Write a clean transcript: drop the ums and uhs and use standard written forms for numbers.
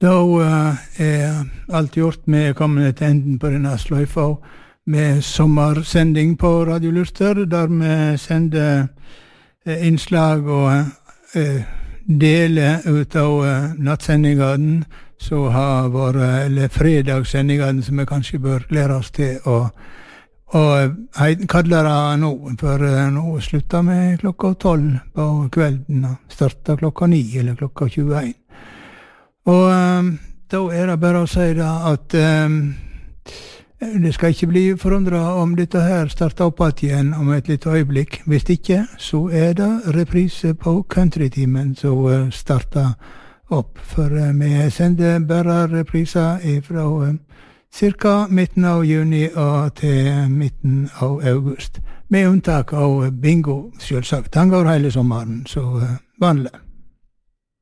Da alt gjort med kommende til enden på denne sløyfa med sommersending på Radio Lurster, der vi sender innslag og deler ut av nattsendingene som har vært, eller fredagssendingene som vi kanskje bør lære oss til å kalle det nå, for nå slutter vi klokka 12 på kvelden og starter klokka 9 eller klokka 21. Og da det bare å si da at det skal ikke bli forundret om dette her starter opp igjen om et litt øyeblikk. Hvis ikke, så det reprise på countrytimen som starter opp. For vi sender bare repriser fra cirka midten av juni og til midten av august. Med unntak av bingo, selvsagt. Han går hele sommeren, så vanlig.